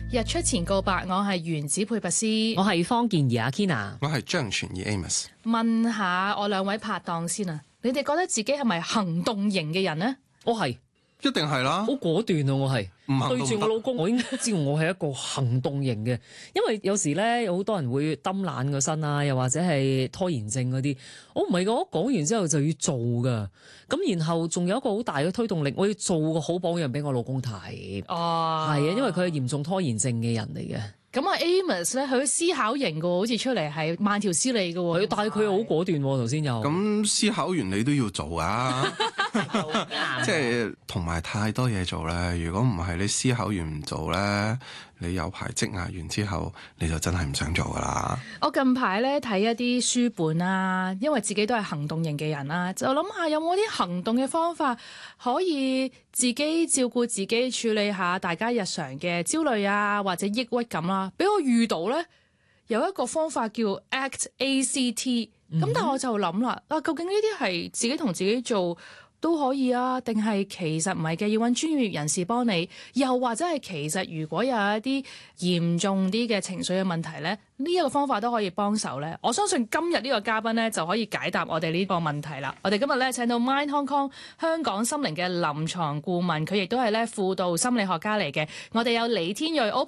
日出前告白，我係原子佩拔斯， 我係方健儀阿 Kina， 我係張傳義 Amos。 問下我兩位拍檔先啊，你哋覺得自己係咪行動型嘅人呢？ 我係一定係啦， 好果斷啊！我係唔行動對住我老公，我已經知道我係一個行動型嘅，因為有時咧有好多人會抌懶個身啊，又或者係拖延症嗰啲。我唔係㗎，我講完之後就要做㗎。咁然後仲有一個好大嘅推動力，我要做個好榜樣俾我老公睇。 哦， 係啊，因為佢係嚴重拖延症嘅人嚟嘅。 咁啊 Amos 咧，佢思考型嘅，好似出嚟係慢條斯理嘅喎， 但係佢好果斷喎。頭先又咁思考完你都要做啊，即係同埋太多嘢做咧。如果唔係你思考完唔做咧，你有排積壓完之後，你就真係唔想做噶啦。 我近排咧睇一啲書本啊，因為自己都係行動型嘅人啦，就諗下有冇啲行動嘅方法可以自己照顧自己，處理下大家日常嘅焦慮啊或者抑鬱感啦。俾我遇到咧有一個方法叫 ACT，咁但係我就諗啦，究竟呢啲係自己同自己做都可以啊，定係其實唔係嘅，要揾專業人士幫你，又或者係其實如果有一啲嚴重啲嘅情緒嘅問題咧，呢一個方法都可以幫手咧。我相信今日呢個嘉賓咧就可以解答我哋呢個問題啦。我哋今日咧請到 Mind Hong Kong 香港心靈嘅臨床顧問，佢亦都係咧輔導心理學家嚟嘅。我哋有李天睿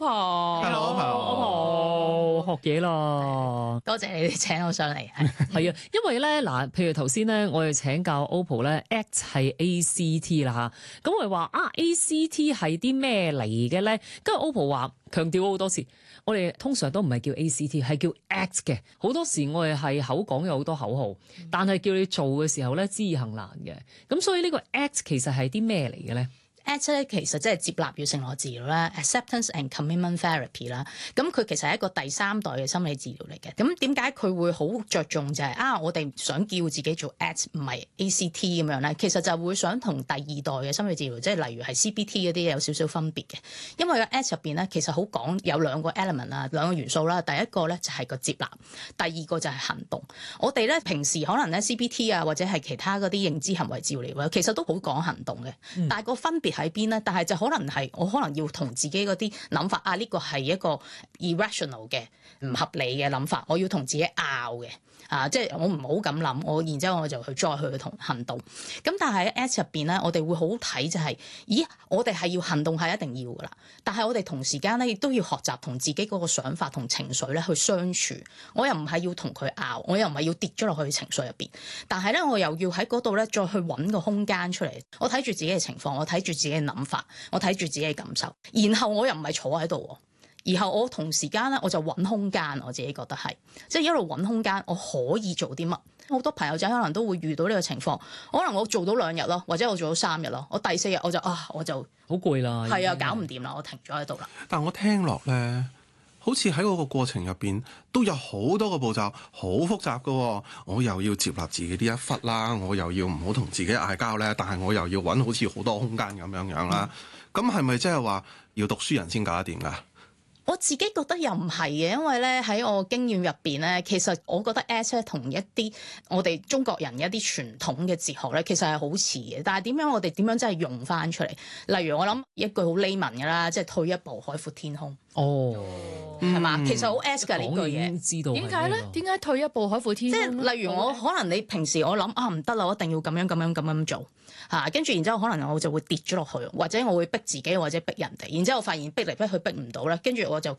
Hello， 學嘢啦。 多謝你哋請我上嚟。 係啊，因為咧嗱，譬如頭先咧，我哋請教 OPPO 咧 ，ACT 係 ACT 啦嚇。咁我哋話ACT 係啲咩嚟嘅咧？跟住 OPPO 話強調咗好多次，我哋通常都唔係叫 ACT， 係叫 ACT 嘅。好多時我哋係口講有好多口號，但係叫你做嘅時候咧，知易行難嘅。咁所以呢個 ACT 其實係啲咩嚟嘅咧 ACT 咧其實即係接納與承諾治療啦 ，Acceptance and Commitment Therapy 啦。咁佢其實係一個第三代嘅心理治療嚟嘅。咁點解佢會好着重就係我哋想叫自己做 ACT 唔係 ACT 咁樣咧？其實就會想同第二代嘅心理治療，即係例如係 CBT 嗰啲有少少分別嘅。因為個 ACT 入邊咧，其實好講有兩個 element 啊，兩個元素啦。第一個咧就係個接納，第二個就係行動。我哋咧平時可能咧 CBT 啊或者係其他嗰啲認知行為治療其實都好講行動嘅，但係個分別喺邊咧？但係就可能係我可能要同自己嗰啲諗法呢個係一個 irrational 嘅唔合理嘅諗法，我要同自己拗嘅即係我唔好咁諗，我然之後我就再去同行動。咁但係喺 ACT 入邊咧，我哋會好睇就係，咦，我哋係要行動係一定要噶啦，但係我哋同時間咧亦都要學習同自己嗰個想法同情緒咧去相處。我又唔係要同佢拗，我又唔係要跌咗落去情緒入邊，但係咧我又要喺嗰度咧再去揾個空間出嚟。我睇住自己嘅情況，我睇住自己嘅諗法，我睇住自己嘅感受，然後我又唔係坐喺度。然後我同時間咧，我就揾空間，我自己覺得係，即係一路揾空間，我可以做啲乜？好多朋友仔可能都會遇到呢個情況，可能我做到2日咯，或者我做到3日咯，我第4日我就好攰啦， 係啊，搞唔掂啦，我停咗喺度啦。 但我聽落咧，好似喺嗰個過程入邊都有好多個步驟，好複雜噶喎。我又要接納自己呢一忽啦，我又要唔好同自己嗌交咧，但係我又要揾好似好多空間咁樣啦。咁係咪即係話要讀書人先搞得掂㗎？ 我自己覺得又唔係嘅，因為咧喺我經驗入邊咧，其實我覺得 ACT 同一啲我哋中國人一啲傳統嘅哲學咧，其實係好似嘅。但係我哋點樣真係用翻出嚟？例如我諗一句好 layman 㗎啦，即係退一步海闊天空。係嘛？其實好 ACT 㗎呢句嘢。 知道點解咧？點解退一步海闊天空？ 即係例如我可能你平時我諗唔得啦，我一定要咁樣做跟住然之後可能我就會跌咗落去，或者我會逼自己或者逼人哋，然之後我發現逼嚟逼去逼唔到咧，跟住我就